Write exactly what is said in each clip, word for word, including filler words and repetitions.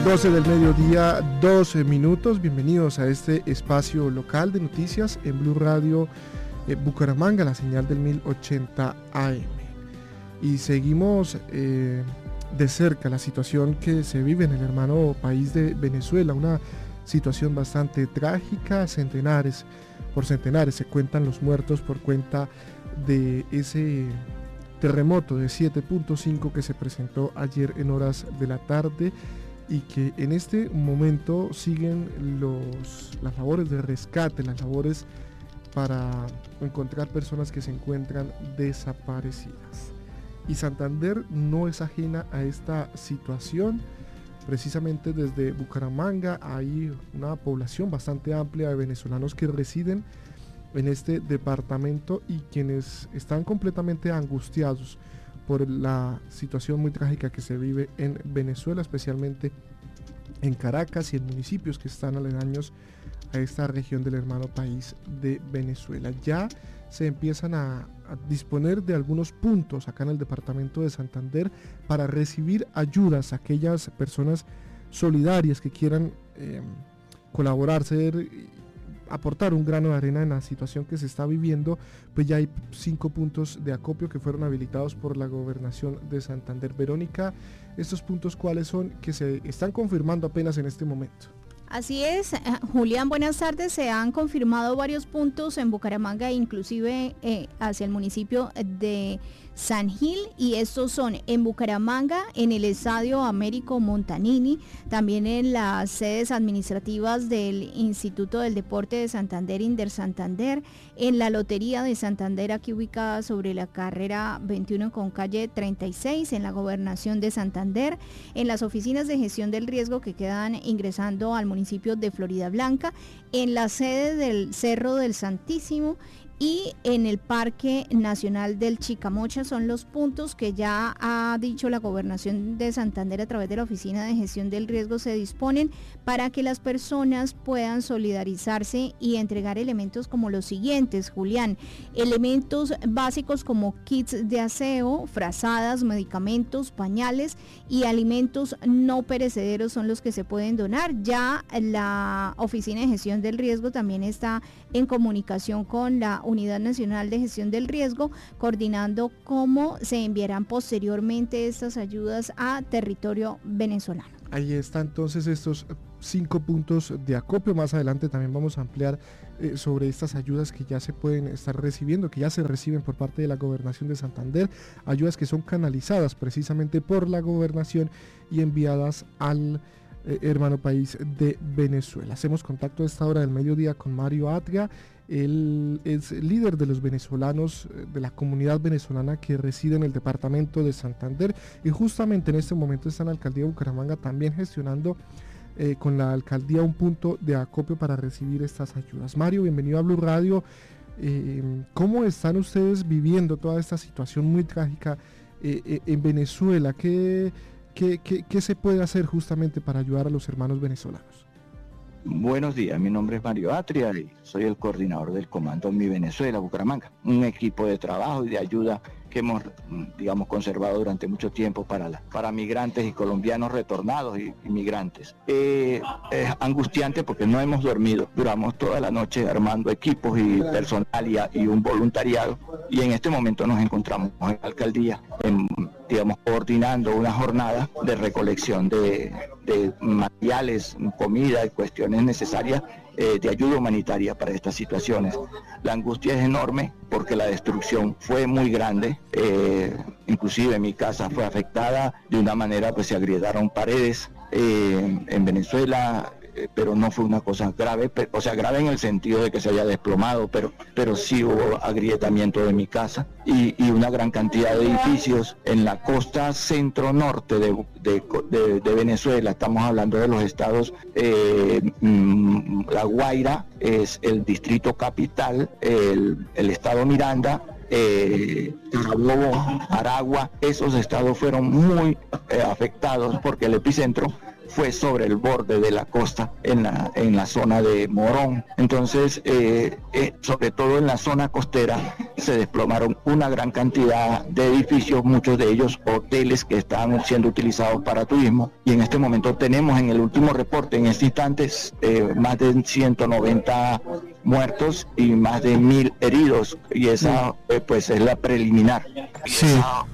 doce del mediodía, doce minutos. Bienvenidos a este espacio local de noticias en Blue Radio eh, Bucaramanga, la señal del mil ochenta A M. Y seguimos eh, de cerca la situación que se vive en el hermano país de Venezuela, una situación bastante trágica. Centenares por centenares se cuentan los muertos por cuenta de ese terremoto de siete punto cinco que se presentó ayer en horas de la tarde, y que en este momento siguen los, las labores de rescate, las labores para encontrar personas que se encuentran desaparecidas. Y Santander no es ajena a esta situación. Precisamente desde Bucaramanga hay una población bastante amplia de venezolanos que residen en este departamento y quienes están completamente angustiados por la situación muy trágica que se vive en Venezuela, especialmente en Caracas y en municipios que están aledaños a esta región del hermano país de Venezuela. Ya se empiezan a, a disponer de algunos puntos acá en el departamento de Santander para recibir ayudas a aquellas personas solidarias que quieran eh, colaborar, ser, aportar un grano de arena en la situación que se está viviendo. Pues ya hay cinco puntos de acopio que fueron habilitados por la gobernación de Santander. Verónica, ¿estos puntos cuáles son que se están confirmando apenas en este momento? Así es, Julián, buenas tardes. Se han confirmado varios puntos en Bucaramanga, inclusive eh, hacia el municipio de San Gil, y estos son en Bucaramanga, en el Estadio Américo Montanini, también en las sedes administrativas del Instituto del Deporte de Santander, Inder Santander, en la Lotería de Santander, aquí ubicada sobre la carrera veintiuno con calle treinta y seis, en la Gobernación de Santander, en las oficinas de gestión del riesgo que quedan ingresando al municipio de Florida Blanca, en la sede del Cerro del Santísimo y en el Parque Nacional del Chicamocha. Son los puntos que ya ha dicho la Gobernación de Santander a través de la Oficina de Gestión del Riesgo se disponen para que las personas puedan solidarizarse y entregar elementos como los siguientes, Julián: elementos básicos como kits de aseo, frazadas, medicamentos, pañales y alimentos no perecederos son los que se pueden donar. Ya la Oficina de Gestión del Riesgo también está en comunicación con la Unidad Nacional de Gestión del Riesgo, coordinando cómo se enviarán posteriormente estas ayudas a territorio venezolano. Ahí están entonces estos cinco puntos de acopio. Más adelante también vamos a ampliar eh, sobre estas ayudas que ya se pueden estar recibiendo, que ya se reciben por parte de la Gobernación de Santander, ayudas que son canalizadas precisamente por la Gobernación y enviadas al eh, hermano país de Venezuela. Hacemos contacto a esta hora del mediodía con Mario Atria. Él es líder de los venezolanos, de la comunidad venezolana que reside en el departamento de Santander, y justamente en este momento está en la alcaldía de Bucaramanga también gestionando eh, con la alcaldía un punto de acopio para recibir estas ayudas. Mario, bienvenido a Blue Radio. Eh, ¿Cómo están ustedes viviendo toda esta situación muy trágica eh, eh, en Venezuela? ¿Qué, qué, qué, qué se puede hacer justamente para ayudar a los hermanos venezolanos? Buenos días, mi nombre es Mario Atria y soy el coordinador del Comando Mi Venezuela Bucaramanga, un equipo de trabajo y de ayuda que hemos, digamos, conservado durante mucho tiempo para, la, para migrantes y colombianos retornados y inmigrantes. Eh, es angustiante porque no hemos dormido, duramos toda la noche armando equipos y personal y, y un voluntariado, y en este momento nos encontramos en la alcaldía, en, digamos, coordinando una jornada de recolección de, de materiales, comida y cuestiones necesarias eh, de ayuda humanitaria para estas situaciones. La angustia es enorme porque la destrucción fue muy grande, eh, inclusive mi casa fue afectada de una manera, pues se agrietaron paredes eh, en Venezuela, eh, pero no fue una cosa grave, pero, o sea, grave en el sentido de que se haya desplomado, pero, pero sí hubo agrietamiento de mi casa y, y una gran cantidad de edificios en la costa centro-norte de, de, de, de Venezuela. Estamos hablando de los estados, eh, La Guaira es el distrito capital, el, el estado Miranda, eh, Carabobo, Aragua. Esos estados fueron muy eh, afectados porque el epicentro fue sobre el borde de la costa, en la, en la zona de Morón. Entonces, eh, eh, sobre todo en la zona costera, se desplomaron una gran cantidad de edificios, muchos de ellos hoteles que estaban siendo utilizados para turismo, y en este momento tenemos en el último reporte, en este instante, eh, más de ciento noventa muertos y más de mil heridos, y esa eh, pues es la preliminar. Sí,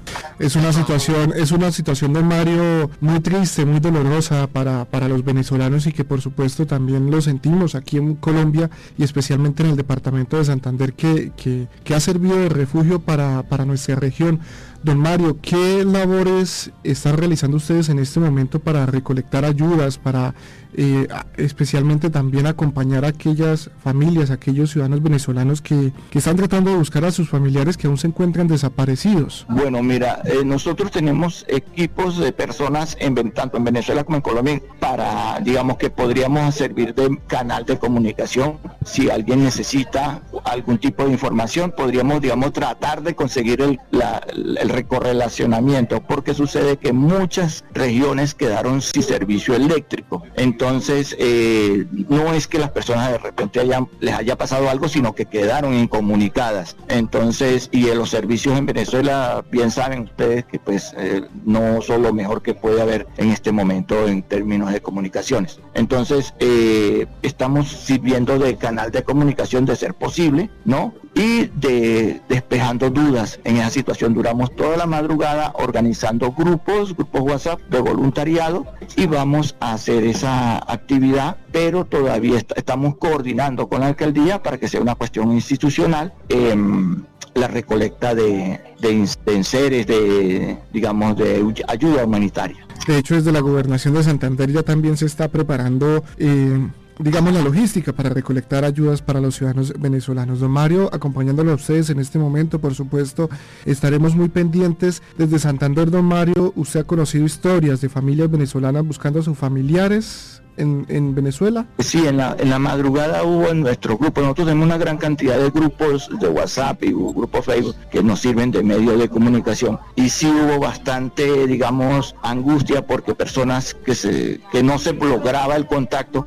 es una situación, es una situación, don Mario, muy triste, muy dolorosa para, para los venezolanos, y que por supuesto también lo sentimos aquí en Colombia y especialmente en el departamento de Santander, que, que, que ha servido de refugio para, para nuestra región. Don Mario, ¿qué labores están realizando ustedes en este momento para recolectar ayudas, para eh, especialmente también acompañar a aquellas familias, a aquellos ciudadanos venezolanos que, que están tratando de buscar a sus familiares que aún se encuentran desaparecidos? Bueno, mira, eh, nosotros tenemos equipos de personas en, tanto en Venezuela como en Colombia para, digamos, que podríamos servir de canal de comunicación. Si alguien necesita algún tipo de información, podríamos, digamos, tratar de conseguir el, la, el recorrelacionamiento, porque sucede que muchas regiones quedaron sin servicio eléctrico. Entonces, eh, no es que las personas de repente hayan, les haya pasado algo, sino que quedaron incomunicadas. Entonces, y en los servicios en Venezuela, bien saben ustedes que pues eh, no son lo mejor que puede haber en este momento en términos de comunicaciones. Entonces, eh, estamos sirviendo de canal de comunicación de ser posible, ¿no? Y de despejando dudas en esa situación. Duramos toda la madrugada organizando grupos, grupos WhatsApp de voluntariado, y vamos a hacer esa actividad, pero todavía est- estamos coordinando con la alcaldía para que sea una cuestión institucional, eh, la recolecta de, de, de enseres, de, digamos, de ayuda humanitaria. De hecho, desde la Gobernación de Santander ya también se está preparando eh, digamos, la logística para recolectar ayudas para los ciudadanos venezolanos. Don Mario, acompañándolo a ustedes en este momento, por supuesto, estaremos muy pendientes. Desde Santander, don Mario, usted ha conocido historias de familias venezolanas buscando a sus familiares en, en Venezuela. Sí, en la, en la madrugada hubo en nuestro grupo, nosotros tenemos una gran cantidad de grupos de WhatsApp y grupos Facebook que nos sirven de medio de comunicación, y sí hubo bastante, digamos, angustia porque personas que, se, que no se lograba el contacto,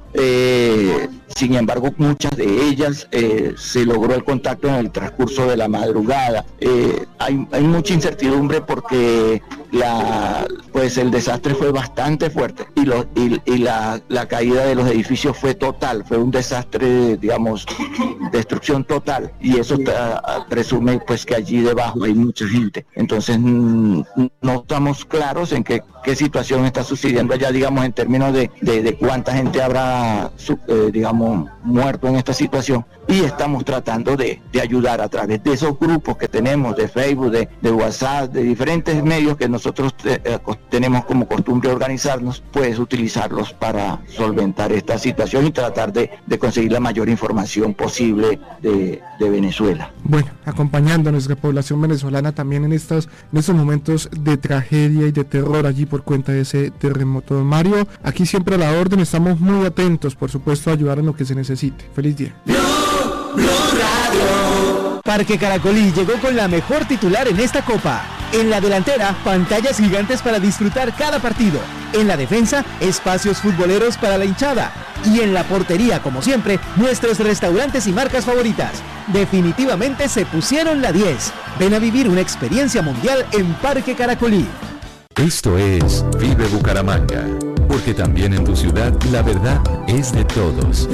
eh, sin embargo muchas de ellas eh, se logró el contacto en el transcurso de la madrugada. Eh, hay, hay mucha incertidumbre porque la, pues el desastre fue bastante fuerte, y, lo, y, y la, la caída de los edificios fue total, fue un desastre, digamos, destrucción total, y eso está, presume pues que allí debajo hay mucha gente. Entonces no estamos claros en qué, qué situación está sucediendo allá, digamos, en términos de, de, de cuánta gente habrá, eh, digamos, muerto en esta situación, y estamos tratando de, de ayudar a través de esos grupos que tenemos de Facebook, de, de WhatsApp, de diferentes medios que nosotros eh, tenemos como costumbre organizarnos, pues utilizarlos para solventar esta situación y tratar de, de conseguir la mayor información posible de, de Venezuela. Bueno, acompañando a nuestra población venezolana también en estos, en estos momentos de tragedia y de terror allí por cuenta de ese terremoto. Don Mario, aquí siempre a la orden, estamos muy atentos, por supuesto, a ayudar en lo que se necesite. Feliz día. Blue, Blue Radio. Parque Caracolí llegó con la mejor titular en esta copa. En la delantera, pantallas gigantes para disfrutar cada partido. En la defensa, espacios futboleros para la hinchada. Y en la portería, como siempre, nuestros restaurantes y marcas favoritas. Definitivamente se pusieron la diez. Ven a vivir una experiencia mundial en Parque Caracolí. Esto es Vive Bucaramanga, porque también en tu ciudad la verdad es de todos.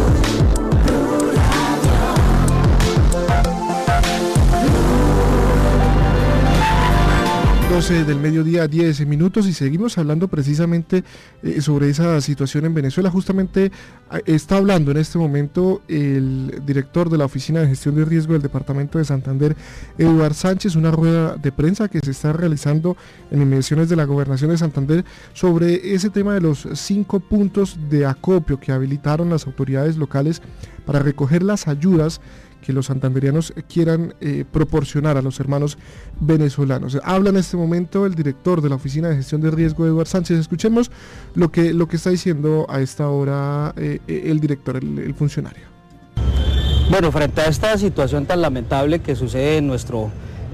doce del mediodía, diez minutos, y seguimos hablando precisamente eh, sobre esa situación en Venezuela. Justamente eh, está hablando en este momento el director de la Oficina de Gestión de Riesgo del Departamento de Santander, Eduard Sánchez, una rueda de prensa que se está realizando en inmediaciones de la Gobernación de Santander sobre ese tema de los cinco puntos de acopio que habilitaron las autoridades locales para recoger las ayudas que los santanderianos quieran eh, proporcionar a los hermanos venezolanos. Habla en este momento el director de la Oficina de Gestión de Riesgo, Eduard Sánchez. Escuchemos lo que, lo que está diciendo a esta hora eh, el director, el, el funcionario. Bueno, frente a esta situación tan lamentable que sucede en nuestro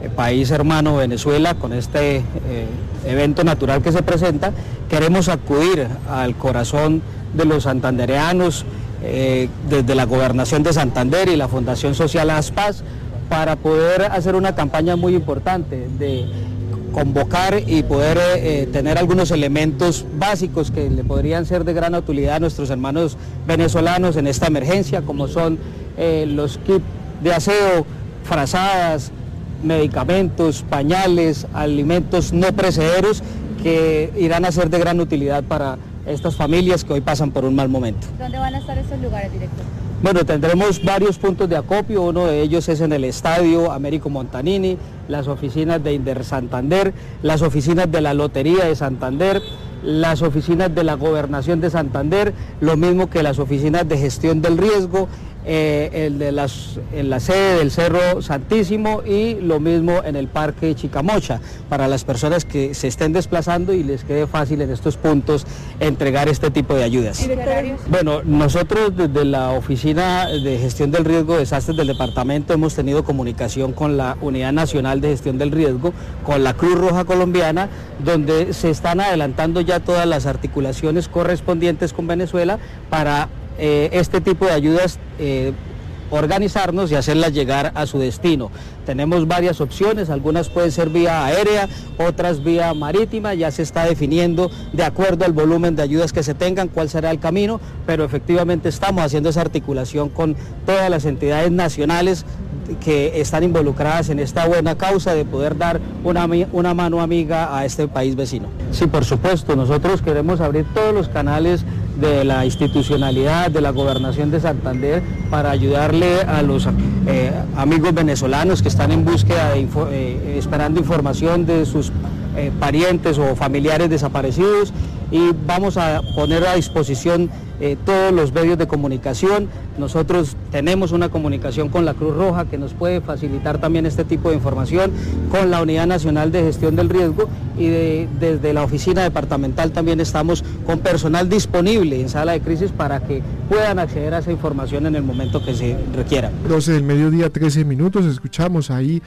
eh, país hermano Venezuela, con este eh, evento natural que se presenta, queremos acudir al corazón de los santandereanos, eh, desde la Gobernación de Santander y la Fundación Social Aspaz, para poder hacer una campaña muy importante de convocar y poder eh, tener algunos elementos básicos que le podrían ser de gran utilidad a nuestros hermanos venezolanos en esta emergencia, como son eh, los kits de aseo, frazadas, medicamentos, pañales, alimentos no perecederos que irán a ser de gran utilidad para estas familias que hoy pasan por un mal momento. ¿Dónde van a estar estos lugares, director? Bueno, tendremos varios puntos de acopio, uno de ellos es en el Estadio Américo Montanini, las oficinas de Inder Santander, las oficinas de la Lotería de Santander, las oficinas de la Gobernación de Santander, lo mismo que las oficinas de gestión del riesgo, eh, el de las, en la sede del Cerro Santísimo y lo mismo en el Parque Chicamocha, para las personas que se estén desplazando y les quede fácil en estos puntos entregar este tipo de ayudas. Bueno, nosotros desde la Oficina de Gestión del Riesgo de Desastres del Departamento hemos tenido comunicación con la Unidad Nacional de Gestión del Riesgo, con la Cruz Roja Colombiana, donde se están adelantando ya todas las articulaciones correspondientes con Venezuela para eh, este tipo de ayudas eh, organizarnos y hacerlas llegar a su destino. Tenemos varias opciones, algunas pueden ser vía aérea, otras vía marítima, ya se está definiendo de acuerdo al volumen de ayudas que se tengan cuál será el camino, pero efectivamente estamos haciendo esa articulación con todas las entidades nacionales que están involucradas en esta buena causa de poder dar una, una mano amiga a este país vecino. Sí, por supuesto, nosotros queremos abrir todos los canales de la institucionalidad, de la Gobernación de Santander, para ayudarle a los eh, amigos venezolanos que están en búsqueda, de info, eh, esperando información de sus eh, parientes o familiares desaparecidos, y vamos a poner a disposición eh, todos los medios de comunicación. Nosotros tenemos una comunicación con la Cruz Roja que nos puede facilitar también este tipo de información, con la Unidad Nacional de Gestión del Riesgo, y de, desde la oficina departamental también estamos con personal disponible en sala de crisis para que puedan acceder a esa información en el momento que se requiera. doce del mediodía, trece minutos, escuchamos ahí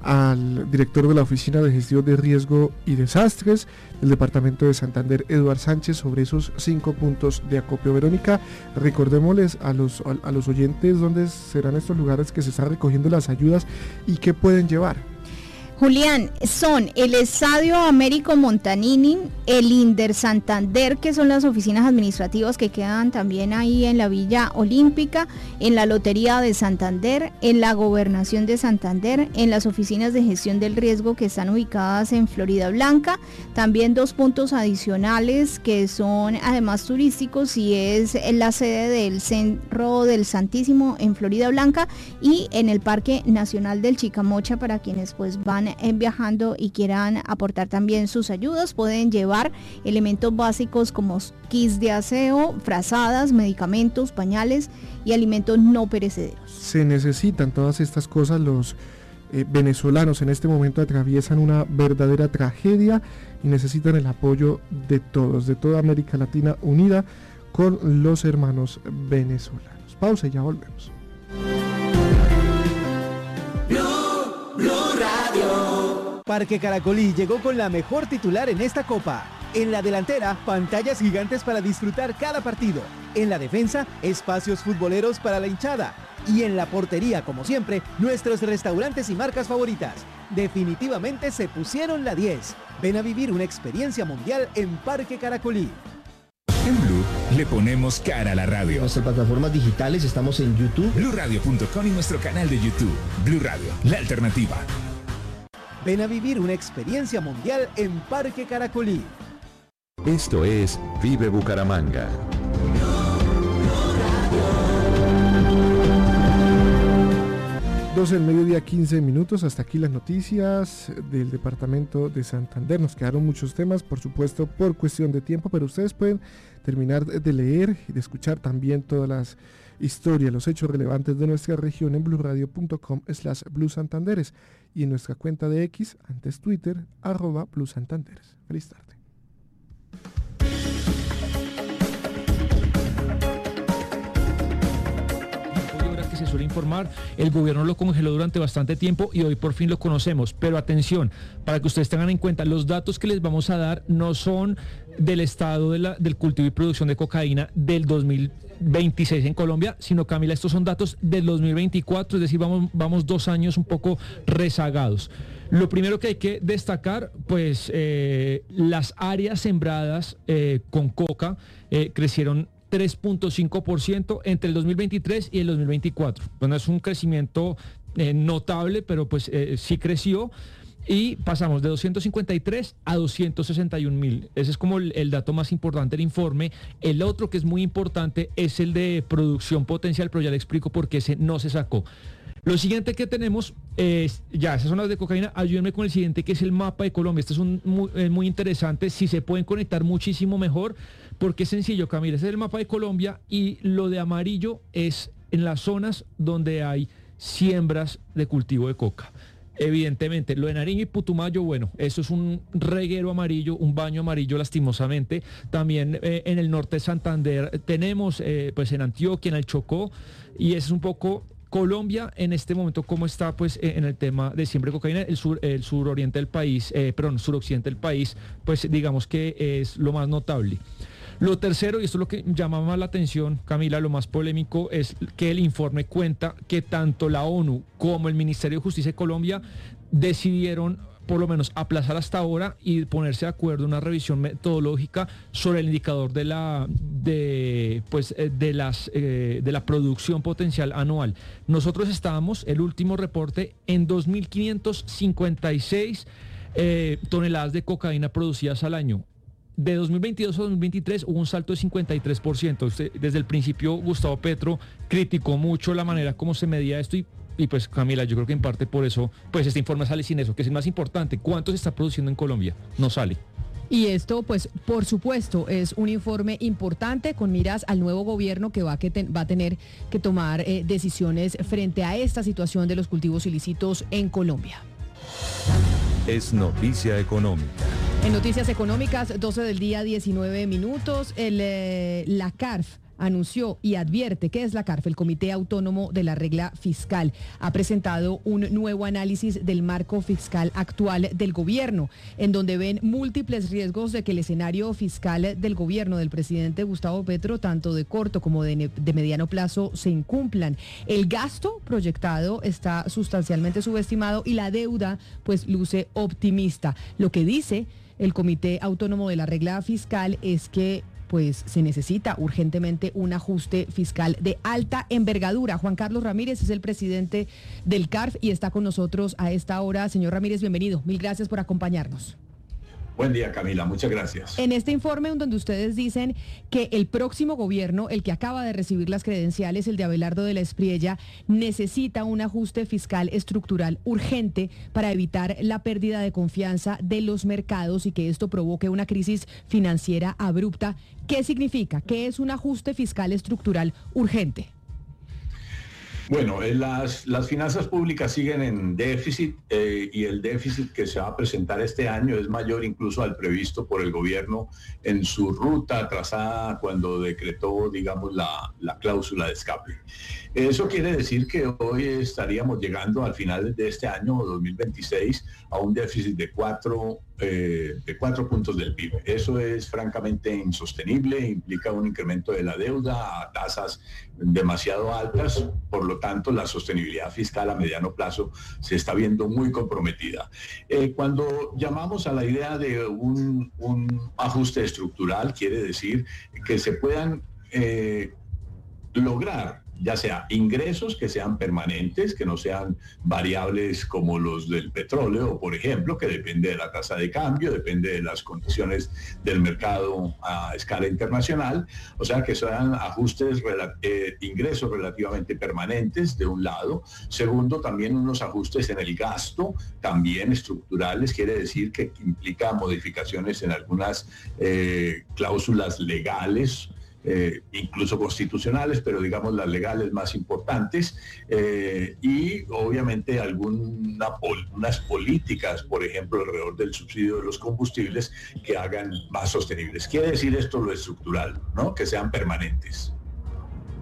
al director de la Oficina de Gestión de Riesgo y Desastres del Departamento de Santander, Eduard Sánchez, sobre esos cinco puntos de acopio. Verónica, recordémosles a los, a, a los oyentes dónde serán estos lugares que se están recogiendo las ayudas y qué pueden llevar. Julián, son el Estadio Américo Montanini, el Inder Santander, que son las oficinas administrativas que quedan también ahí en la Villa Olímpica, en la Lotería de Santander, en la Gobernación de Santander, en las oficinas de gestión del riesgo que están ubicadas en Florida Blanca, también dos puntos adicionales que son además turísticos, y es la sede del Cerro del Santísimo en Florida Blanca y en el Parque Nacional del Chicamocha, para quienes pues van en viajando y quieran aportar también sus ayudas. Pueden llevar elementos básicos como kits de aseo, frazadas, medicamentos, pañales y alimentos no perecederos. Se necesitan todas estas cosas. Los eh, venezolanos en este momento atraviesan una verdadera tragedia y necesitan el apoyo de todos, de toda América Latina unida con los hermanos venezolanos. Pausa y ya volvemos. Parque Caracolí llegó con la mejor titular en esta copa. En la delantera, pantallas gigantes para disfrutar cada partido. En la defensa, espacios futboleros para la hinchada. Y en la portería, como siempre, nuestros restaurantes y marcas favoritas. Definitivamente se pusieron la diez. Ven a vivir una experiencia mundial en Parque Caracolí. En Blue le ponemos cara a la radio. En nuestras plataformas digitales estamos en YouTube, blue radio punto com, y nuestro canal de YouTube, Blue Radio, la alternativa. Ven a vivir una experiencia mundial en Parque Caracolí. Esto es Vive Bucaramanga. doce del mediodía, quince minutos. Hasta aquí las noticias del departamento de Santander. Nos quedaron muchos temas, por supuesto, por cuestión de tiempo, pero ustedes pueden terminar de leer y de escuchar también todas las historias, los hechos relevantes de nuestra región en bluradio punto com slash blusantanderes y en nuestra cuenta de X, antes Twitter, arroba blusantanderes. Feliz tarde. Se suele informar, el gobierno lo congeló durante bastante tiempo y hoy por fin lo conocemos. Pero atención, para que ustedes tengan en cuenta, los datos que les vamos a dar no son del estado de la, del cultivo y producción de cocaína del dos mil veintiséis en Colombia, sino, Camila, estos son datos del dos mil veinticuatro, es decir, vamos, vamos dos años un poco rezagados. Lo primero que hay que destacar, pues eh, las áreas sembradas eh, con coca eh, crecieron tres punto cinco por ciento entre el dos mil veintitrés y el dos mil veinticuatro. Bueno, es un crecimiento eh, notable, pero pues eh, sí creció. Y pasamos de doscientos cincuenta y tres a doscientos sesenta y un mil. Ese es como el, el dato más importante del informe. El otro que es muy importante es el de producción potencial, pero ya le explico por qué ese no se sacó. Lo siguiente que tenemos es, ya, esas son las de cocaína. Ayúdenme con el siguiente, que es el mapa de Colombia. Este es un, muy, eh, muy interesante. Si se pueden conectar muchísimo mejor, porque es sencillo, Camila. Este es el mapa de Colombia y lo de amarillo es en las zonas donde hay siembras de cultivo de coca. Evidentemente, lo de Nariño y Putumayo, bueno, eso es un reguero amarillo, un baño amarillo lastimosamente. También eh, en el norte de Santander tenemos, eh, pues en Antioquia, en el Chocó, y es un poco Colombia en este momento cómo está pues eh, en el tema de siembra de cocaína. El sur, el suroriente del país, eh, perdón, suroccidente del país, pues digamos que es lo más notable. Lo tercero, y esto es lo que llama más la atención, Camila, lo más polémico, es que el informe cuenta que tanto la ONU como el Ministerio de Justicia de Colombia decidieron por lo menos aplazar hasta ahora y ponerse de acuerdo en una revisión metodológica sobre el indicador de la de pues de las eh, de la producción potencial anual. Nosotros estábamos, el último reporte, en dos mil quinientos cincuenta y seis eh, toneladas de cocaína producidas al año. De dos mil veintidós a dos mil veintitrés hubo un salto de cincuenta y tres por ciento. Usted, desde el principio, Gustavo Petro criticó mucho la manera como se medía esto y, y pues, Camila, yo creo que en parte por eso, pues este informe sale sin eso, que es el más importante. ¿Cuánto se está produciendo en Colombia? No sale. Y esto, pues, por supuesto, es un informe importante con miras al nuevo gobierno que va, que ten, va a tener que tomar eh, decisiones frente a esta situación de los cultivos ilícitos en Colombia. Es noticia económica. En Noticias Económicas, doce del día, diecinueve minutos, el, eh, la C A R F anunció y advierte. ¿Qué es la C A R F? El Comité Autónomo de la Regla Fiscal ha presentado un nuevo análisis del marco fiscal actual del gobierno, en donde ven múltiples riesgos de que el escenario fiscal del gobierno del presidente Gustavo Petro, tanto de corto como de, de mediano plazo, se incumplan. El gasto proyectado está sustancialmente subestimado y la deuda pues luce optimista. Lo que dice el Comité Autónomo de la Regla Fiscal es que pues se necesita urgentemente un ajuste fiscal de alta envergadura. Juan Carlos Ramírez es el presidente del C A R F y está con nosotros a esta hora. Señor Ramírez, bienvenido. Mil gracias por acompañarnos. Buen día, Camila, muchas gracias. En este informe en donde ustedes dicen que el próximo gobierno, el que acaba de recibir las credenciales, el de Abelardo de la Espriella, necesita un ajuste fiscal estructural urgente para evitar la pérdida de confianza de los mercados y que esto provoque una crisis financiera abrupta. ¿Qué significa? ¿Qué es un ajuste fiscal estructural urgente? Bueno, las, las finanzas públicas siguen en déficit eh, y el déficit que se va a presentar este año es mayor incluso al previsto por el gobierno en su ruta trazada cuando decretó, digamos, la, la cláusula de escape. Eso quiere decir que hoy estaríamos llegando al final de este año dos mil veintiséis a un déficit de cuatro, eh, de cuatro puntos del P I B. Eso es francamente insostenible, implica un incremento de la deuda a tasas demasiado altas, por lo tanto la sostenibilidad fiscal a mediano plazo se está viendo muy comprometida. Eh, cuando llamamos a la idea de un, un ajuste estructural, quiere decir que se puedan eh, lograr ya sea ingresos que sean permanentes, que no sean variables como los del petróleo, por ejemplo, que depende de la tasa de cambio, depende de las condiciones del mercado a escala internacional, o sea que sean ajustes, eh, ingresos relativamente permanentes de un lado. Segundo, también unos ajustes en el gasto, también estructurales, quiere decir que implica modificaciones en algunas eh, cláusulas legales, Eh, incluso constitucionales, pero digamos las legales más importantes, eh, y obviamente algunas unas políticas, por ejemplo, alrededor del subsidio de los combustibles que hagan más sostenibles. Quiere decir esto lo estructural, ¿no? Que sean permanentes.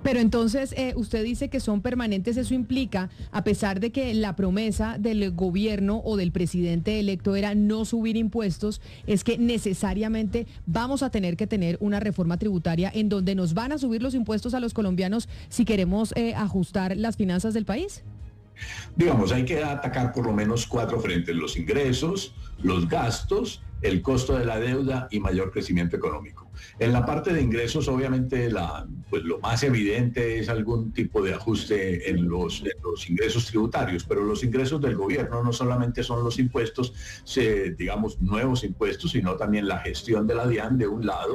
Pero entonces eh, usted dice que son permanentes, eso implica, a pesar de que la promesa del gobierno o del presidente electo era no subir impuestos, es que necesariamente vamos a tener que tener una reforma tributaria en donde nos van a subir los impuestos a los colombianos si queremos eh, ajustar las finanzas del país. Digamos, hay que atacar por lo menos cuatro frentes: los ingresos, los gastos, el costo de la deuda y mayor crecimiento económico. En la parte de ingresos, obviamente, la, pues lo más evidente es algún tipo de ajuste en los, en los ingresos tributarios, pero los ingresos del gobierno no solamente son los impuestos, se, digamos, nuevos impuestos, sino también la gestión de la DIAN de un lado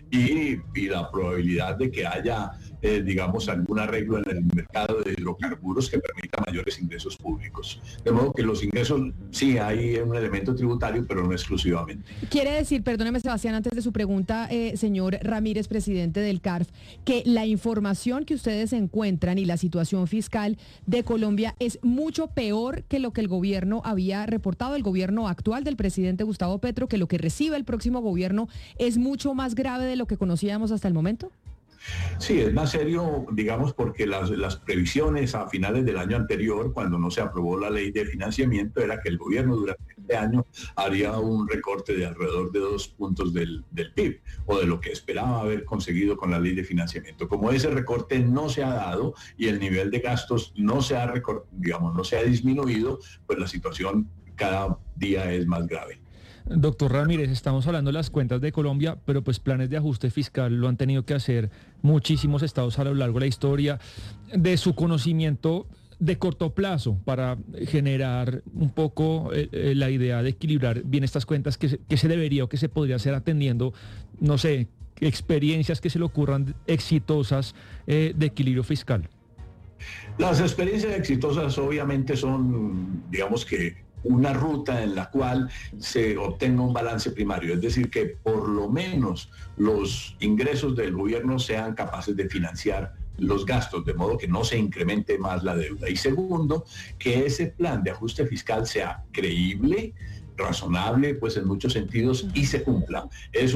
y, y la probabilidad de que haya Eh, digamos, algún arreglo en el mercado de hidrocarburos que permita mayores ingresos públicos. De modo que los ingresos, sí, hay un elemento tributario, pero no exclusivamente. Quiere decir, perdóneme Sebastián, antes de su pregunta, eh, señor Ramírez, presidente del C A R F, que la información que ustedes encuentran y la situación fiscal de Colombia es mucho peor que lo que el gobierno había reportado, el gobierno actual del presidente Gustavo Petro, que lo que recibe el próximo gobierno es mucho más grave de lo que conocíamos hasta el momento. Sí, es más serio, digamos, porque las, las previsiones a finales del año anterior, cuando no se aprobó la ley de financiamiento, era que el gobierno durante este año haría un recorte de alrededor de dos puntos del, del P I B, o de lo que esperaba haber conseguido con la ley de financiamiento. Como ese recorte no se ha dado y el nivel de gastos no se ha recort, digamos, no se ha disminuido, pues la situación cada día es más grave. Doctor Ramírez, estamos hablando de las cuentas de Colombia, pero pues planes de ajuste fiscal lo han tenido que hacer muchísimos estados a lo largo de la historia. De su conocimiento de corto plazo, para generar un poco eh, eh, la idea de equilibrar bien estas cuentas, que se, que se debería o que se podría hacer atendiendo, no sé, experiencias que se le ocurran exitosas eh, de equilibrio fiscal. Las experiencias exitosas obviamente son, digamos que, una ruta en la cual se obtenga un balance primario, es decir, que por lo menos los ingresos del gobierno sean capaces de financiar los gastos, de modo que no se incremente más la deuda. Y segundo, que ese plan de ajuste fiscal sea creíble, razonable, pues en muchos sentidos, y se cumpla. Eso,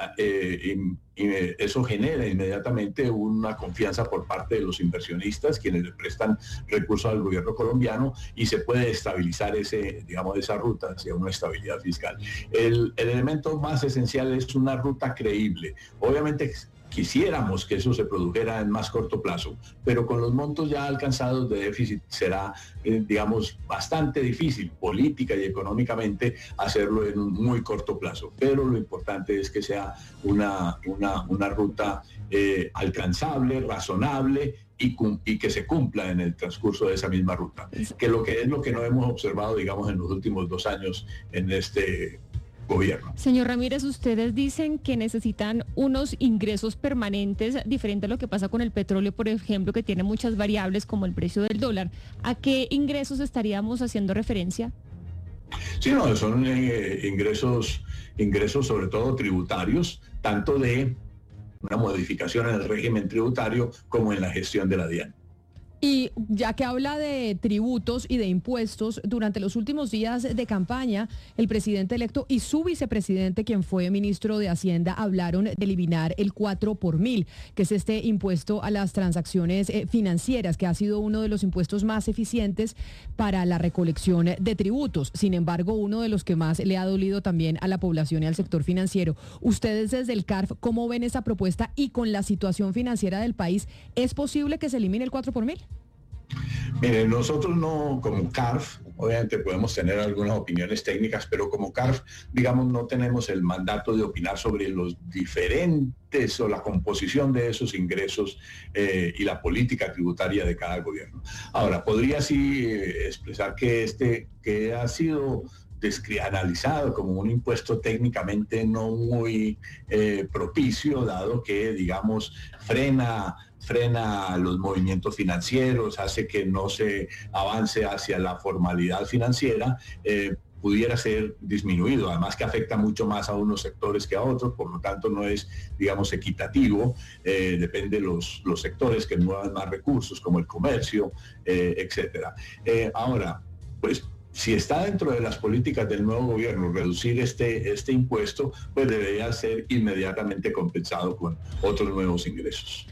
eh, y, y eso genera inmediatamente una confianza por parte de los inversionistas, quienes le prestan recursos al gobierno colombiano, y se puede estabilizar ese, digamos, esa ruta hacia una estabilidad fiscal. El, el elemento más esencial es una ruta creíble. Obviamente quisiéramos que eso se produjera en más corto plazo, pero con los montos ya alcanzados de déficit será, eh, digamos, bastante difícil política y económicamente hacerlo en un muy corto plazo. Pero lo importante es que sea una, una, una ruta eh, alcanzable, razonable y, y que se cumpla en el transcurso de esa misma ruta, que lo que es lo que no hemos observado, digamos, en los últimos dos años en este gobierno. Señor Ramírez, ustedes dicen que necesitan unos ingresos permanentes, diferente a lo que pasa con el petróleo, por ejemplo, que tiene muchas variables como el precio del dólar. ¿A qué ingresos estaríamos haciendo referencia? Sí, no, son eh, ingresos, ingresos sobre todo tributarios, tanto de una modificación en el régimen tributario como en la gestión de la DIAN. Y ya que habla de tributos y de impuestos, durante los últimos días de campaña, el presidente electo y su vicepresidente, quien fue ministro de Hacienda, hablaron de eliminar el cuatro por mil, que es este impuesto a las transacciones eh, financieras, que ha sido uno de los impuestos más eficientes para la recolección de tributos. Sin embargo, uno de los que más le ha dolido también a la población y al sector financiero. Ustedes desde el C A R F, ¿cómo ven esa propuesta? Y con la situación financiera del país, ¿es posible que se elimine el cuatro por mil? Mire, nosotros no, como C A R F, obviamente podemos tener algunas opiniones técnicas, pero como C A R F, digamos, no tenemos el mandato de opinar sobre los diferentes o la composición de esos ingresos eh, y la política tributaria de cada gobierno. Ahora, podría sí eh, expresar que este, que ha sido analizado como un impuesto técnicamente no muy eh, propicio, dado que, digamos, frena frena los movimientos financieros, hace que no se avance hacia la formalidad financiera, eh, pudiera ser disminuido, además que afecta mucho más a unos sectores que a otros, por lo tanto no es, digamos, equitativo, eh, depende de los, los sectores que muevan más recursos, como el comercio, eh, etcétera. Eh, ahora, pues, si está dentro de las políticas del nuevo gobierno reducir este, este impuesto, pues debería ser inmediatamente compensado con otros nuevos ingresos.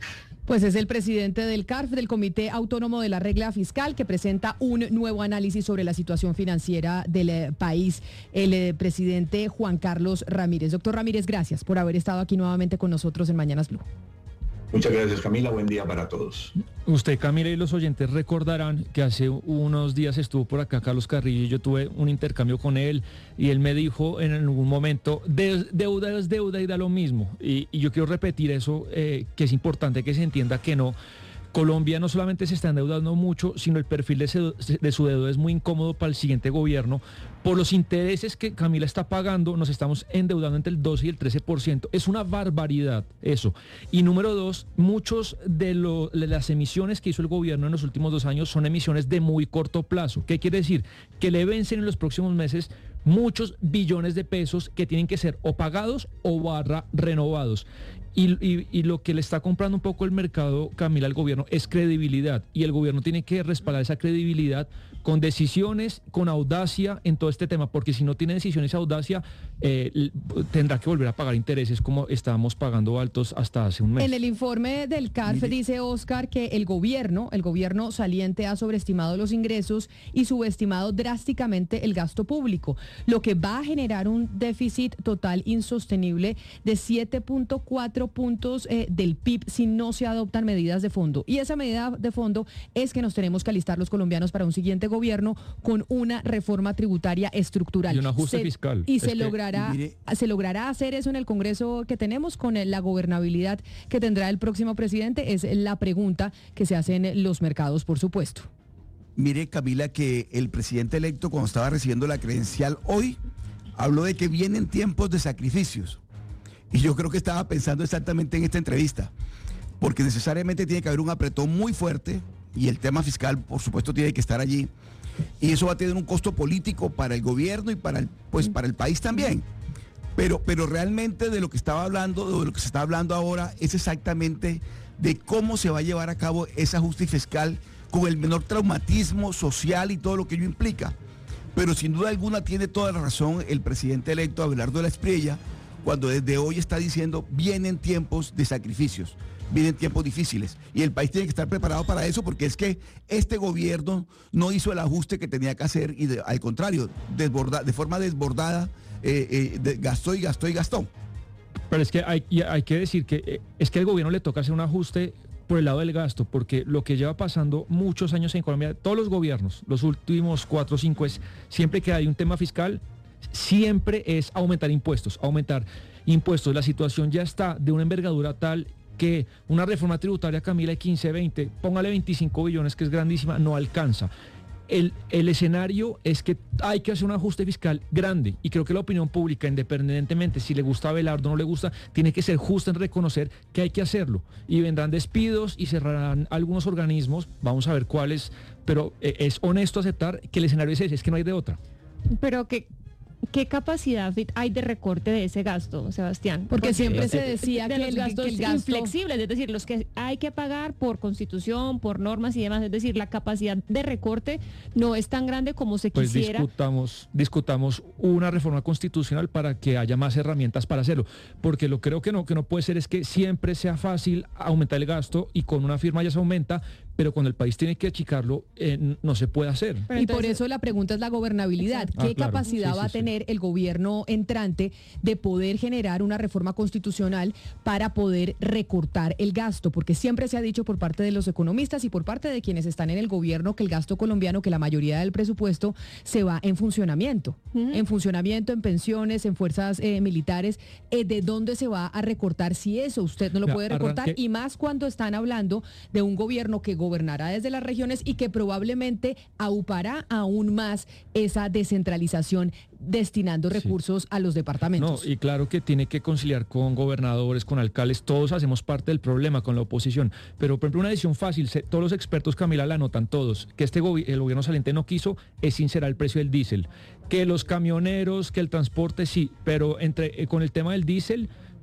Pues es el presidente del C A R F, del Comité Autónomo de la Regla Fiscal, que presenta un nuevo análisis sobre la situación financiera del eh, país, el eh, presidente Juan Carlos Ramírez. Doctor Ramírez, gracias por haber estado aquí nuevamente con nosotros en Mañanas Blue. Muchas gracias, Camila. Buen día para todos. Usted, Camila, y los oyentes recordarán que hace unos días estuvo por acá Carlos Carrillo y yo tuve un intercambio con él y él me dijo en algún momento, de, deuda es deuda y da lo mismo. Y, y yo quiero repetir eso, eh, que es importante que se entienda que no. Colombia no solamente se está endeudando mucho, sino el perfil de, su, de su deuda es muy incómodo para el siguiente gobierno. Por los intereses que Camila está pagando, nos estamos endeudando entre el doce y el trece por ciento. Es una barbaridad eso. Y número dos, muchos de, lo, de las emisiones que hizo el gobierno en los últimos dos años son emisiones de muy corto plazo. ¿Qué quiere decir? Que le vencen en los próximos meses muchos billones de pesos que tienen que ser o pagados o barra renovados. Y, y, y lo que le está comprando un poco el mercado, Camila, al gobierno es credibilidad. Y el gobierno tiene que respaldar esa credibilidad con decisiones, con audacia en todo este tema, porque si no tiene decisiones y audacia, eh, tendrá que volver a pagar intereses como estábamos pagando altos hasta hace un mes. En el informe del C A R F Mire. dice Oscar que el gobierno, el gobierno saliente ha sobreestimado los ingresos y subestimado drásticamente el gasto público, lo que va a generar un déficit total insostenible de siete punto cuatro puntos eh, del P I B si no se adoptan medidas de fondo. Y esa medida de fondo es que nos tenemos que alistar los colombianos para un siguiente gobierno con una reforma tributaria estructural. Y un ajuste se, fiscal. Y es se que, logrará, mire, se logrará hacer eso en el Congreso que tenemos con la gobernabilidad que tendrá el próximo presidente. Es la pregunta que se hace en los mercados, por supuesto. Mire, Camila, que el presidente electo, cuando estaba recibiendo la credencial hoy, habló de que vienen tiempos de sacrificios. Y yo creo que estaba pensando exactamente en esta entrevista, porque necesariamente tiene que haber un apretón muy fuerte y el tema fiscal, por supuesto, tiene que estar allí. Y eso va a tener un costo político para el gobierno y para el, pues, para el país también. Pero, pero realmente de lo que estaba hablando, de lo que se está hablando ahora, es exactamente de cómo se va a llevar a cabo ese ajuste fiscal con el menor traumatismo social y todo lo que ello implica. Pero sin duda alguna tiene toda la razón el presidente electo Abelardo de la Espriella, cuando desde hoy está diciendo vienen tiempos de sacrificios, vienen tiempos difíciles y el país tiene que estar preparado para eso, porque es que este gobierno no hizo el ajuste que tenía que hacer y de, al contrario, desborda, de forma desbordada eh, eh, de, gastó y gastó y gastó. Pero es que hay, hay que decir que eh, es que al gobierno le toca hacer un ajuste por el lado del gasto, porque lo que lleva pasando muchos años en Colombia, todos los gobiernos, los últimos cuatro o cinco, es siempre que hay un tema fiscal, siempre es aumentar impuestos, aumentar impuestos. La situación ya está de una envergadura tal que una reforma tributaria, Camila, de quince, veinte, póngale veinticinco billones, que es grandísima, no alcanza. El, el escenario es que hay que hacer un ajuste fiscal grande y creo que la opinión pública, independientemente si le gusta a Abelardo o no le gusta, tiene que ser justa en reconocer que hay que hacerlo. Y vendrán despidos y cerrarán algunos organismos, vamos a ver cuáles, pero eh, es honesto aceptar que el escenario es ese, es que no hay de otra. Pero que... ¿Qué capacidad hay de recorte de ese gasto, Sebastián? Porque, Porque siempre se decía de que, los el, gastos que el gasto inflexibles, es decir, los que hay que pagar por constitución, por normas y demás, es decir, la capacidad de recorte no es tan grande como se pues quisiera. Discutamos, discutamos una reforma constitucional para que haya más herramientas para hacerlo, porque lo creo que no, que no puede ser es que siempre sea fácil aumentar el gasto y con una firma ya se aumenta, pero cuando el país tiene que achicarlo, eh, no se puede hacer. Pero y por eso la pregunta es la gobernabilidad. ¿Qué ah, claro. capacidad sí, sí, va a tener sí. el gobierno entrante de poder generar una reforma constitucional para poder recortar el gasto? Porque siempre se ha dicho por parte de los economistas y por parte de quienes están en el gobierno que el gasto colombiano, que la mayoría del presupuesto se va en funcionamiento. Uh-huh. En funcionamiento, en pensiones, en fuerzas eh, militares. Eh, ¿De dónde se va a recortar si eso usted no lo puede recortar? Arranque. Y más cuando están hablando de un gobierno que gobernará desde las regiones y que probablemente aupará aún más esa descentralización destinando recursos sí. a los departamentos. No, y claro que tiene que conciliar con gobernadores, con alcaldes, todos hacemos parte del problema con la oposición, pero por ejemplo una decisión fácil, se, todos los expertos, Camila, la anotan todos, que este gobi- el gobierno saliente no quiso es sincerar el precio del diésel, que los camioneros, que el transporte sí, pero entre eh, con el tema del diésel,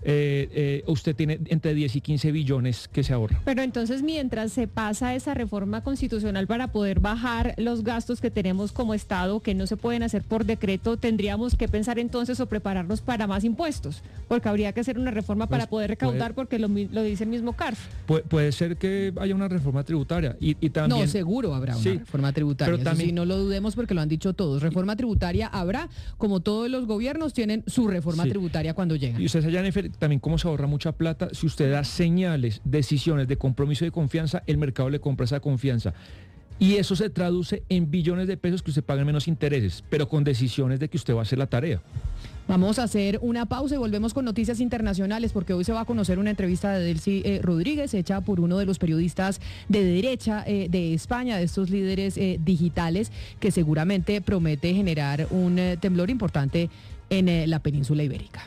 eh, eh, usted tiene entre diez y quince billones que se ahorra. Pero entonces, mientras se pasa esa reforma constitucional para poder bajar los gastos que tenemos como Estado, que no se pueden hacer por decreto, tendríamos que pensar entonces o prepararnos para más impuestos, porque habría que hacer una reforma pues, para poder recaudar, puede, porque lo, lo dice el mismo C A R F. Puede, puede ser que haya una reforma tributaria y, y también... No, seguro habrá una sí, reforma tributaria, pero también, eso sí, no lo dudemos porque lo han dicho todos. Reforma tributaria habrá, como todos los gobiernos tienen su reforma sí. tributaria cuando llegan. Y usted allá también cómo se ahorra mucha plata, si usted da señales, decisiones de compromiso y de confianza, el mercado le compra esa confianza. Y eso se traduce en billones de pesos que usted paga menos intereses, pero con decisiones de que usted va a hacer la tarea. Vamos a hacer una pausa y volvemos con noticias internacionales porque hoy se va a conocer una entrevista de Delcy eh, Rodríguez hecha por uno de los periodistas de derecha eh, de España, de estos líderes eh, digitales que seguramente promete generar un eh, temblor importante en eh, la península ibérica.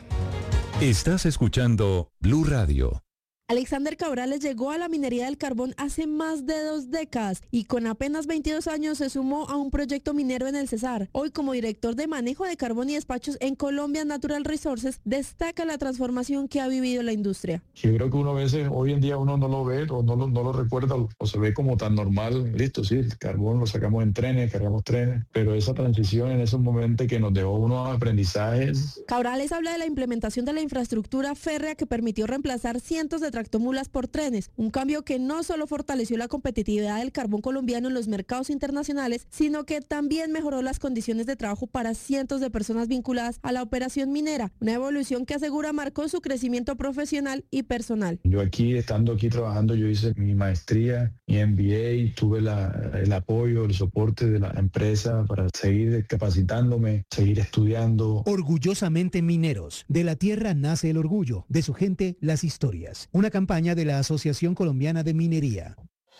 Estás escuchando Blue Radio. Alexander Cabrales llegó a la minería del carbón hace más de dos décadas y con apenas veintidós años se sumó a un proyecto minero en el Cesar. Hoy, como director de manejo de carbón y despachos en Colombia Natural Resources, destaca la transformación que ha vivido la industria. Yo creo que uno a veces, hoy en día uno no lo ve o no lo, no lo recuerda o se ve como tan normal. Listo, sí, el carbón lo sacamos en trenes, cargamos trenes, pero esa transición en esos momentos que nos dejó unos aprendizajes. Cabrales habla de la implementación de la infraestructura férrea que permitió reemplazar cientos de tractomulas por trenes, un cambio que no solo fortaleció la competitividad del carbón colombiano en los mercados internacionales, sino que también mejoró las condiciones de trabajo para cientos de personas vinculadas a la operación minera, una evolución que asegura marcó su crecimiento profesional y personal. Yo aquí, estando aquí trabajando, yo hice mi maestría, mi M B A, tuve la, el apoyo, el soporte de la empresa para seguir capacitándome, seguir estudiando. Orgullosamente mineros, de la tierra nace el orgullo, de su gente las historias. Una campaña de la Asociación Colombiana de Minería.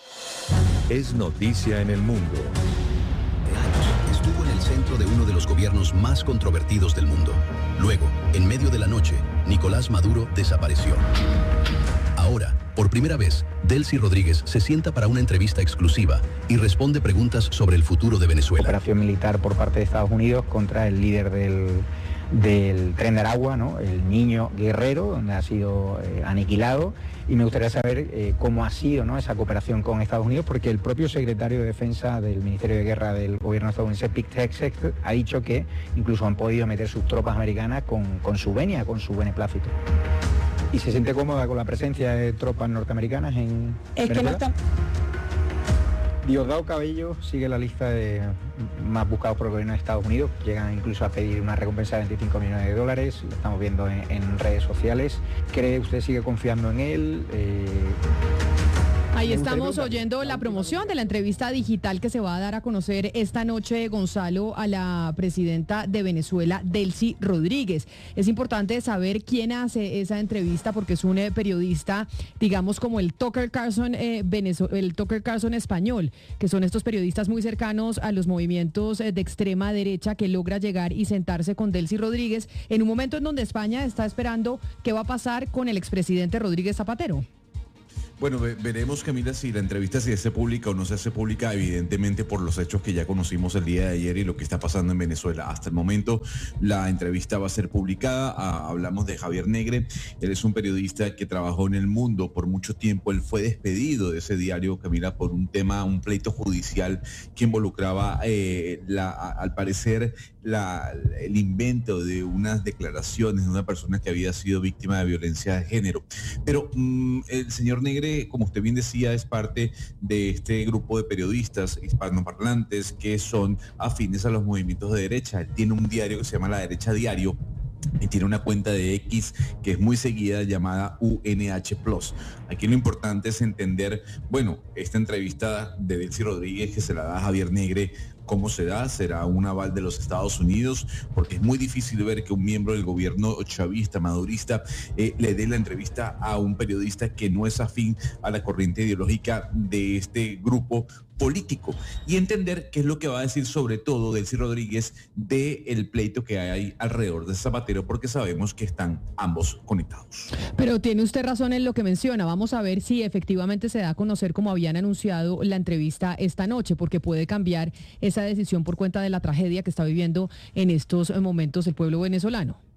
Es noticia en el mundo. Estuvo en el centro de uno de los gobiernos más controvertidos del mundo. Luego, en medio de la noche, Nicolás Maduro desapareció. Ahora, por primera vez, Delcy Rodríguez se sienta para una entrevista exclusiva y responde preguntas sobre el futuro de Venezuela. Operación militar por parte de Estados Unidos contra el líder del... del Tren de Aragua, ¿no? El Niño Guerrero, donde ha sido eh, aniquilado, y me gustaría saber eh, cómo ha sido, ¿no?, esa cooperación con Estados Unidos, porque el propio secretario de Defensa del Ministerio de Guerra del gobierno estadounidense, Pete Hegseth, ha dicho que incluso han podido meter sus tropas americanas con, con su venia, con su beneplácito. ¿Y se siente cómoda con la presencia de tropas norteamericanas en Es Venezuela? que no está... Diosdado Cabello sigue la lista de más buscados por el gobierno de Estados Unidos. Llegan incluso a pedir una recompensa de veinticinco millones de dólares. Lo estamos viendo en, en redes sociales. ¿Cree usted sigue confiando en él? Eh... Ahí estamos oyendo la promoción de la entrevista digital que se va a dar a conocer esta noche, Gonzalo, a la presidenta de Venezuela, Delcy Rodríguez. Es importante saber quién hace esa entrevista porque es un eh, periodista, digamos como el Tucker Carlson, eh, Venezu- el Tucker Carlson español, que son estos periodistas muy cercanos a los movimientos eh, de extrema derecha, que logra llegar y sentarse con Delcy Rodríguez en un momento en donde España está esperando qué va a pasar con el expresidente Rodríguez Zapatero. Bueno, ve- veremos, Camila, si la entrevista se hace pública o no se hace pública, evidentemente por los hechos que ya conocimos el día de ayer y lo que está pasando en Venezuela. Hasta el momento la entrevista va a ser publicada. Ah, hablamos de Javier Negre. Él es un periodista que trabajó en El Mundo por mucho tiempo. Él fue despedido de ese diario, Camila, por un tema, un pleito judicial que involucraba, eh, la, a- al parecer, la, el invento de unas declaraciones de una persona que había sido víctima de violencia de género. Pero mm, el señor Negre, como usted bien decía, es parte de este grupo de periodistas hispanoparlantes que son afines a los movimientos de derecha. Él tiene un diario que se llama La Derecha Diario y tiene una cuenta de X que es muy seguida llamada U N H Plus. Aquí lo importante es entender, bueno, esta entrevista de Delcy Rodríguez que se la da a Javier Negre, ¿cómo se da? ¿Será un aval de los Estados Unidos? Porque es muy difícil ver que un miembro del gobierno chavista, madurista, eh, le dé la entrevista a un periodista que no es afín a la corriente ideológica de este grupo político, y entender qué es lo que va a decir sobre todo Delcy Rodríguez del pleito que hay alrededor de Zapatero, porque sabemos que están ambos conectados. Pero tiene usted razón en lo que menciona. Vamos a ver si efectivamente se da a conocer como habían anunciado la entrevista esta noche, porque puede cambiar esa decisión por cuenta de la tragedia que está viviendo en estos momentos el pueblo venezolano.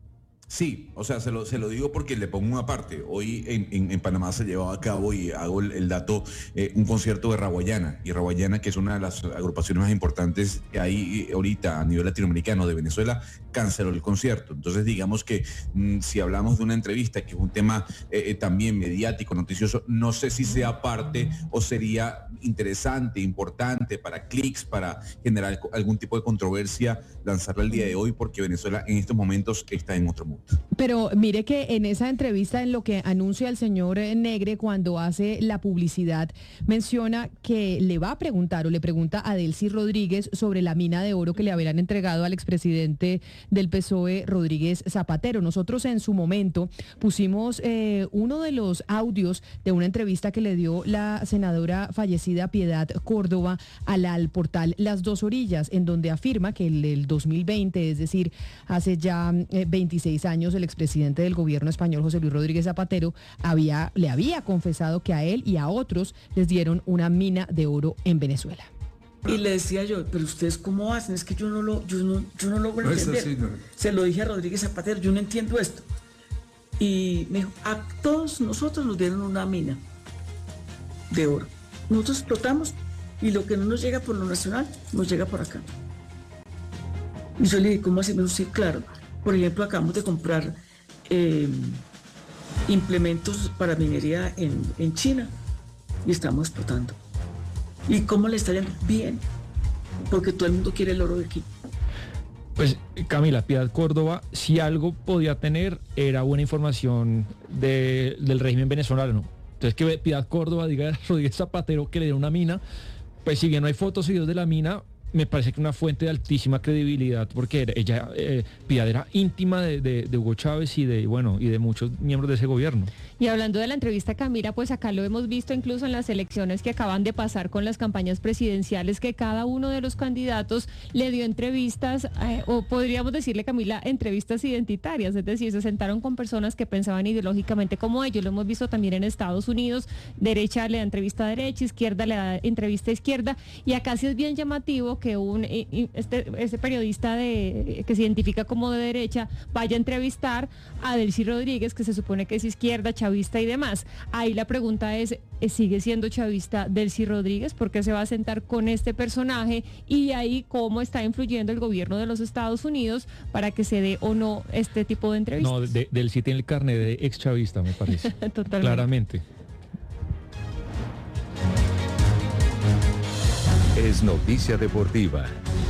Sí, o sea, se lo, se lo digo porque le pongo una parte. Hoy en, en, en Panamá se llevaba a cabo, y hago el, el dato, eh, un concierto de Raguayana. Y Raguayana, que es una de las agrupaciones más importantes que hay ahorita a nivel latinoamericano de Venezuela, canceló el concierto. Entonces, digamos que mmm, si hablamos de una entrevista, que es un tema eh, eh, también mediático, noticioso, no sé si sea parte o sería interesante, importante para clics, para generar algún tipo de controversia, lanzarla el día de hoy, porque Venezuela en estos momentos está en otro mundo. Pero mire que en esa entrevista, en lo que anuncia el señor Negre cuando hace la publicidad, menciona que le va a preguntar o le pregunta a Delcy Rodríguez sobre la mina de oro que le habrían entregado al expresidente del P S O E, Rodríguez Zapatero. Nosotros en su momento pusimos eh, uno de los audios de una entrevista que le dio la senadora fallecida Piedad Córdoba al, al portal Las Dos Orillas, en donde afirma que el, el dos mil veinte, es decir, hace ya eh, veintiséis años, el expresidente del gobierno español, José Luis Rodríguez Zapatero, había, le había confesado que a él y a otros les dieron una mina de oro en Venezuela. Y le decía yo, pero ustedes cómo hacen, es que yo no lo, yo no, yo no logro entender. Sí, no. Se lo dije a Rodríguez Zapatero, yo no entiendo esto. Y me dijo, a todos nosotros nos dieron una mina de oro. Nosotros explotamos y lo que no nos llega por lo nacional, nos llega por acá. Y yo le dije, ¿cómo así? Me dijo, sí, claro. Por ejemplo, acabamos de comprar eh, implementos para minería en, en China y estamos explotando. ¿Y cómo le está yendo? Bien, porque todo el mundo quiere el oro de aquí. Pues Camila, Piedad Córdoba, si algo podía tener, era buena información de, del régimen venezolano. Entonces que Piedad Córdoba diga a Rodríguez Zapatero que le dieron una mina, pues si bien no hay fotos y videos de la mina, me parece que una fuente de altísima credibilidad, porque ella, eh, Piedad era íntima de, de, de Hugo Chávez y de, bueno, y de muchos miembros de ese gobierno. Y hablando de la entrevista, Camila, pues acá lo hemos visto incluso en las elecciones que acaban de pasar con las campañas presidenciales, que cada uno de los candidatos le dio entrevistas, eh, o podríamos decirle, Camila, entrevistas identitarias, es decir, se sentaron con personas que pensaban ideológicamente como ellos. Lo hemos visto también en Estados Unidos, derecha le da entrevista a derecha, izquierda le da entrevista a izquierda, y acá sí es bien llamativo que un este, este periodista de, que se identifica como de derecha vaya a entrevistar a Delcy Rodríguez, que se supone que es izquierda, chavista y demás. Ahí la pregunta es, ¿sigue siendo chavista Delcy Rodríguez? ¿Por qué se va a sentar con este personaje? Y ahí cómo está influyendo el gobierno de los Estados Unidos para que se dé o no este tipo de entrevistas. No, de, Delcy tiene el carnet de ex chavista, me parece. Totalmente. Claramente. Es noticia deportiva.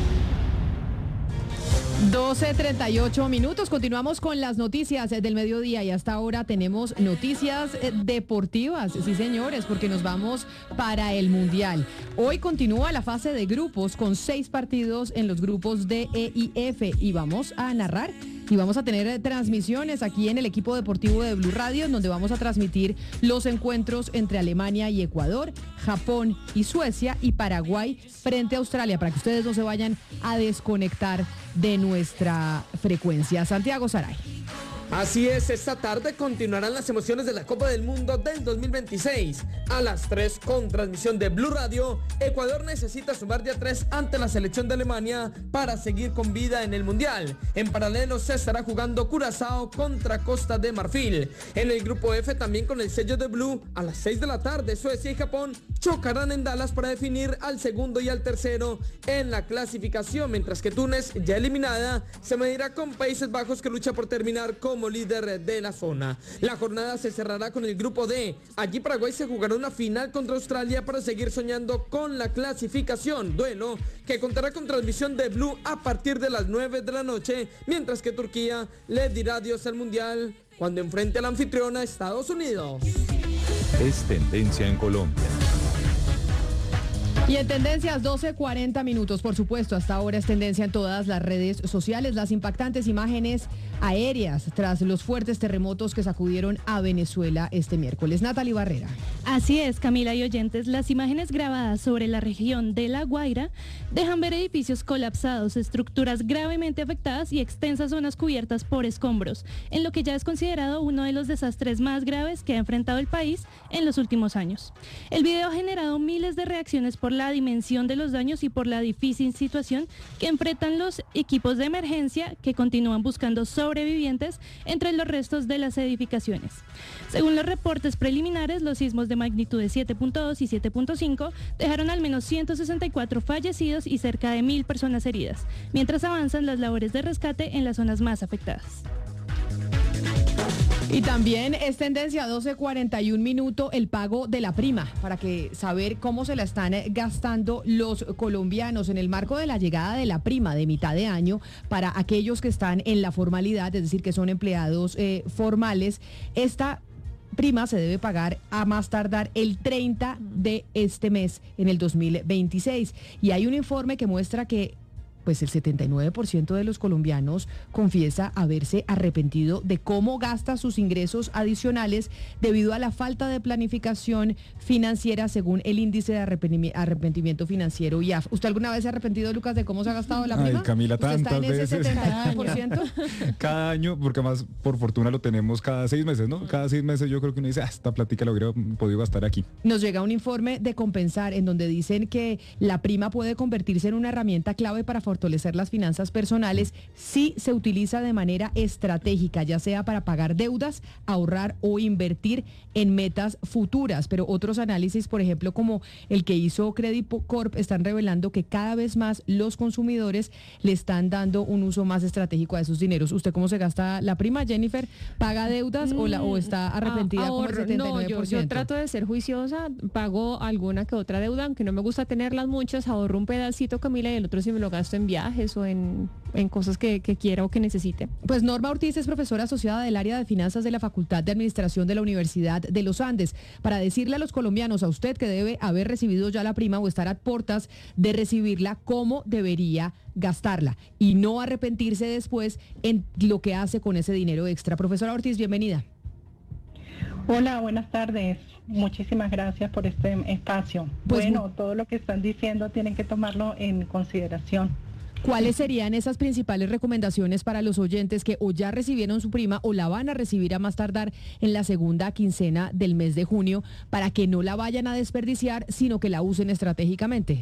doce treinta y ocho minutos, continuamos con las noticias del mediodía y hasta ahora tenemos noticias deportivas, sí señores, porque nos vamos para el Mundial. Hoy continúa la fase de grupos con seis partidos en los grupos D, E y F y vamos a narrar y vamos a tener transmisiones aquí en el equipo deportivo de Blue Radio, en donde vamos a transmitir los encuentros entre Alemania y Ecuador, Japón y Suecia y Paraguay frente a Australia, para que ustedes no se vayan a desconectar de nuestra frecuencia. Santiago Saray. Así es, esta tarde continuarán las emociones de la Copa del Mundo del dos mil veintiséis. A las tres, con transmisión de Blue Radio, Ecuador necesita sumar de a tres ante la selección de Alemania para seguir con vida en el Mundial. En paralelo se estará jugando Curazao contra Costa de Marfil. En el grupo F, también con el sello de Blue, a las seis de la tarde, Suecia y Japón chocarán en Dallas para definir al segundo y al tercero en la clasificación, mientras que Túnez, ya eliminada, se medirá con Países Bajos, que lucha por terminar con como líder de la zona. La jornada se cerrará con el grupo D. Allí Paraguay se jugará una final contra Australia para seguir soñando con la clasificación, duelo que contará con transmisión de Blue a partir de las nueve de la noche, mientras que Turquía le dirá adiós al Mundial cuando enfrente a la anfitriona Estados Unidos. Es tendencia en Colombia. Y en tendencias, doce cuarenta minutos, por supuesto, hasta ahora es tendencia en todas las redes sociales, las impactantes imágenes aéreas tras los fuertes terremotos que sacudieron a Venezuela este miércoles. Natalie Barrera. Así es, Camila y oyentes, las imágenes grabadas sobre la región de La Guaira dejan ver edificios colapsados, estructuras gravemente afectadas y extensas zonas cubiertas por escombros, en lo que ya es considerado uno de los desastres más graves que ha enfrentado el país en los últimos años. El video ha generado miles de reacciones por la dimensión de los daños y por la difícil situación que enfrentan los equipos de emergencia que continúan buscando sobre sobrevivientes entre los restos de las edificaciones. Según los reportes preliminares, los sismos de magnitud de siete punto dos y siete punto cinco dejaron al menos ciento sesenta y cuatro fallecidos y cerca de mil personas heridas, mientras avanzan las labores de rescate en las zonas más afectadas. Y también es tendencia a doce cuarenta y un minuto el pago de la prima, para que saber cómo se la están gastando los colombianos en el marco de la llegada de la prima de mitad de año para aquellos que están en la formalidad, es decir, que son empleados eh, formales. Esta prima se debe pagar a más tardar el treinta de este mes en el dos mil veintiséis. Y hay un informe que muestra que pues el setenta y nueve por ciento de los colombianos confiesa haberse arrepentido de cómo gasta sus ingresos adicionales debido a la falta de planificación financiera, según el índice de arrepentimiento financiero I A F. ¿Usted alguna vez se ha arrepentido, Lucas, de cómo se ha gastado la prima? Ay, Camila, ¿Usted tantas está en ese veces. setenta y nueve por ciento? Cada año, porque además por fortuna lo tenemos cada seis meses, ¿no? Cada seis meses yo creo que uno dice, ah, esta platica la hubiera podido gastar aquí. Nos llega un informe de Compensar en donde dicen que la prima puede convertirse en una herramienta clave para fortalecer las finanzas personales si se utiliza de manera estratégica, ya sea para pagar deudas, ahorrar o invertir en metas futuras. Pero otros análisis, por ejemplo, como el que hizo Credit Corp, están revelando que cada vez más los consumidores le están dando un uso más estratégico a esos dineros. ¿Usted cómo se gasta la prima, Jennifer? ¿Paga deudas mm, o, la, o está arrepentida ahorro, como el setenta y nueve por ciento? No, yo, yo trato de ser juiciosa, pago alguna que otra deuda, aunque no me gusta tenerlas muchas, ahorro un pedacito, Camila, y el otro sí me lo gasto en viajes o en, en cosas que, que quiera o que necesite. Pues Norma Ortiz es profesora asociada del área de finanzas de la Facultad de Administración de la Universidad de los Andes, para decirle a los colombianos, a usted que debe haber recibido ya la prima o estar a puertas de recibirla, cómo debería gastarla y no arrepentirse después en lo que hace con ese dinero extra. Profesora Ortiz, bienvenida. Hola, buenas tardes. Muchísimas gracias por este espacio. Pues, bueno, todo lo que están diciendo tienen que tomarlo en consideración. ¿Cuáles serían esas principales recomendaciones para los oyentes que o ya recibieron su prima o la van a recibir a más tardar en la segunda quincena del mes de junio, para que no la vayan a desperdiciar, sino que la usen estratégicamente?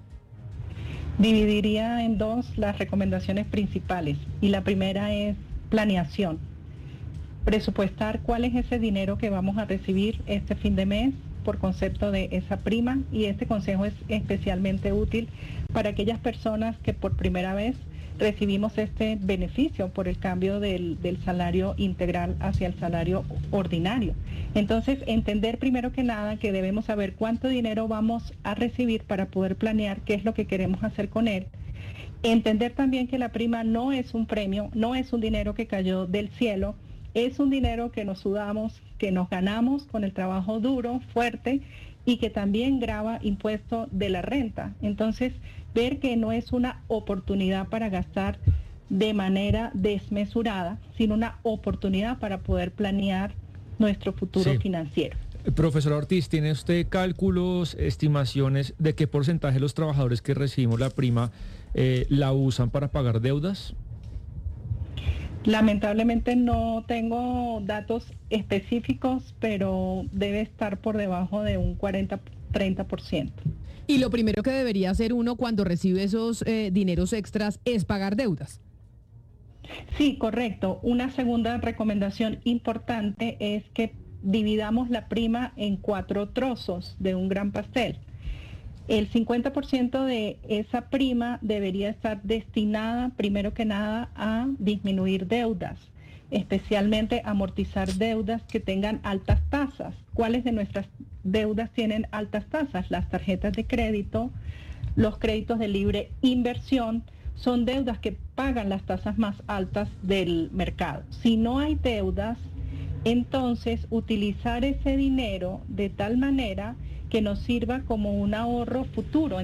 Dividiría en dos las recomendaciones principales, y la primera es planeación. Presupuestar cuál es ese dinero que vamos a recibir este fin de mes por concepto de esa prima, y este consejo es especialmente útil para aquellas personas que por primera vez recibimos este beneficio por el cambio del, del salario integral hacia el salario ordinario. Entonces, entender primero que nada que debemos saber cuánto dinero vamos a recibir para poder planear qué es lo que queremos hacer con él. Entender también que la prima no es un premio, no es un dinero que cayó del cielo, es un dinero que nos sudamos, que nos ganamos con el trabajo duro, fuerte, y que también grava impuesto de la renta. Entonces, ver que no es una oportunidad para gastar de manera desmesurada, sino una oportunidad para poder planear nuestro futuro sí. financiero. Profesora Ortiz, ¿tiene usted cálculos, estimaciones de qué porcentaje de los trabajadores que recibimos la prima eh, la usan para pagar deudas? Lamentablemente no tengo datos específicos, pero debe estar por debajo de un cuarenta a treinta por ciento. Y lo primero que debería hacer uno cuando recibe esos eh, dineros extras es pagar deudas. Sí, correcto. Una segunda recomendación importante es que dividamos la prima en cuatro trozos de un gran pastel. El cincuenta por ciento de esa prima debería estar destinada, primero que nada, a disminuir deudas, especialmente amortizar deudas que tengan altas tasas. ¿Cuáles de nuestras deudas tienen altas tasas? Las tarjetas de crédito, los créditos de libre inversión, son deudas que pagan las tasas más altas del mercado. Si no hay deudas, entonces utilizar ese dinero de tal manera que nos sirva como un ahorro futuro.